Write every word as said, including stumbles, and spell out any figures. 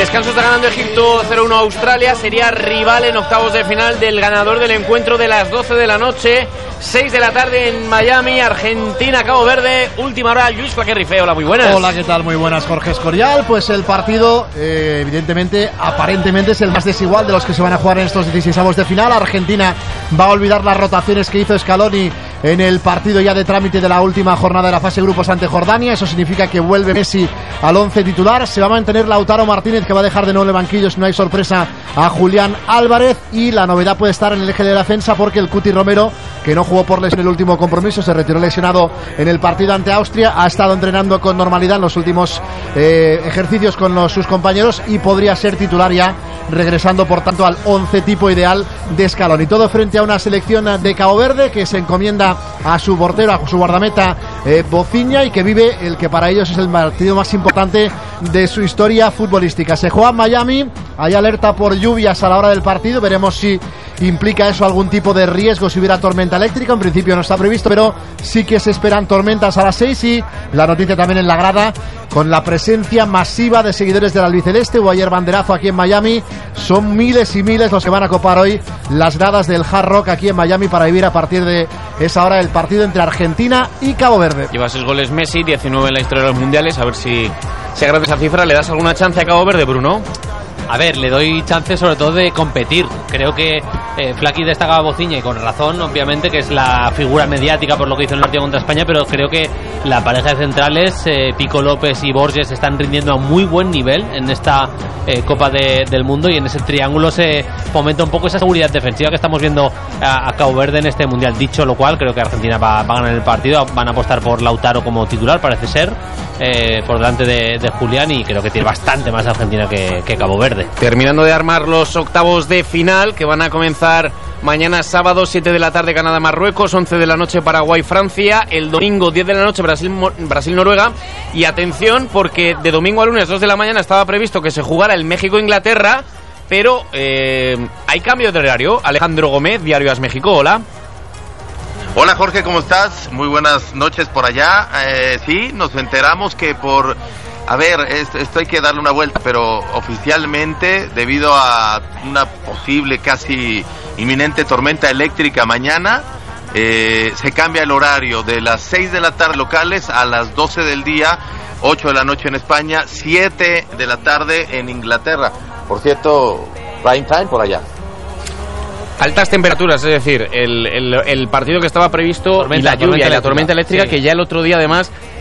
descanso está ganando Egipto cero uno a Australia. Sería rival en octavos de final del ganador del encuentro de las doce de la noche. seis de la tarde en Miami, Argentina, Cabo Verde. Última hora, Luis Claquerrife. Hola, muy buenas. Hola, ¿qué tal? Muy buenas, Jorge Escorial. Pues el partido, eh, evidentemente, aparentemente es el más desigual de los que se van a jugar en estos dieciseisavos de final. Argentina va a olvidar las rotaciones que hizo Scaloni en el partido ya de trámite de la última jornada de la fase grupos ante Jordania. Eso significa que vuelve Messi al once titular. Se va a mantener Lautaro Martínez, que va a dejar de nuevo el banquillo, si no hay sorpresa, a Julián Álvarez. Y la novedad puede estar en el eje de la defensa, porque el Cuti Romero, que no jugó por lesión en el último compromiso, se retiró lesionado en el partido ante Austria, ha estado entrenando con normalidad en los últimos eh, ejercicios con los, sus compañeros, y podría ser titular ya, regresando por tanto al once tipo ideal de Scaloni. Todo frente a una selección de Cabo Verde que se encomienda a su portero, a su guardameta eh, Bociña, y que vive el que para ellos es el partido más importante de su historia futbolística. Se juega en Miami, hay alerta por lluvias a la hora del partido, veremos si implica eso algún tipo de riesgo si hubiera tormenta eléctrica. En principio no está previsto, pero sí que se esperan tormentas a las seis. Y la noticia también en la grada, con la presencia masiva de seguidores del albiceleste. Hubo ayer banderazo aquí en Miami, son miles y miles los que van a copar hoy las gradas del Hard Rock aquí en Miami para vivir a partir de esa hora el partido entre Argentina y Cabo Verde. Lleva seis goles Messi, diecinueve en la historia de los mundiales. A ver si se agrada esa cifra. ¿Le das alguna chance a Cabo Verde, Bruno? A ver, le doy chance sobre todo de competir. Creo que eh, Flaqui destaca a Bociña, y con razón, obviamente, que es la figura mediática por lo que hizo en el partido contra España, pero creo que la pareja de centrales, eh, Pico López y Borges, están rindiendo a muy buen nivel en esta eh, Copa de, del Mundo, y en ese triángulo se fomenta un poco esa seguridad defensiva que estamos viendo a, a Cabo Verde en este Mundial. Dicho lo cual, creo que Argentina va, va a ganar el partido. Van a apostar por Lautaro como titular, parece ser, eh, por delante de, de Julián, y creo que tiene bastante más Argentina que, que Cabo Verde. Terminando de armar los octavos de final, que van a comenzar mañana sábado, siete de la tarde, Canadá-Marruecos, once de la noche, Paraguay-Francia, el domingo, diez de la noche, Brasil-Noruega. Y atención, porque de domingo a lunes, dos de la mañana, estaba previsto que se jugara el México-Inglaterra, pero eh, hay cambio de horario. Alejandro Gómez, Diario As México, hola. Hola Jorge, ¿cómo estás? Muy buenas noches por allá. Eh, sí, nos enteramos que por... A ver, esto, esto hay que darle una vuelta, pero oficialmente, debido a una posible, casi inminente tormenta eléctrica mañana, eh, se cambia el horario de las seis de la tarde locales a las doce del día, ocho de la noche en España, siete de la tarde en Inglaterra. Por cierto, prime time por allá. Altas temperaturas, es decir, el, el, el partido que estaba previsto, tormenta, y la lluvia y la tormenta eléctrica, sí, que ya el otro día además